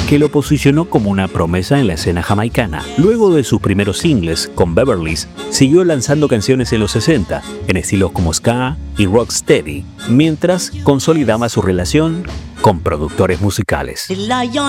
que lo posicionó como una promesa en la escena jamaicana. Luego de sus primeros singles con Beverly's, siguió lanzando canciones en los 60, en estilos como ska y rocksteady, mientras consolidaba su relación con productores musicales.